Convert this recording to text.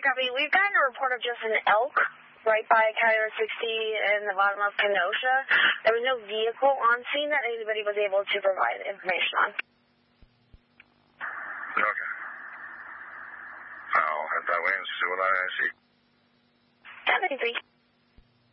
copy. We've gotten a report of just an elk right by County Road 60 in the bottom of Kenosha. There was no vehicle on scene that anybody was able to provide information on. Okay. I'll head that way and see what I see. 73.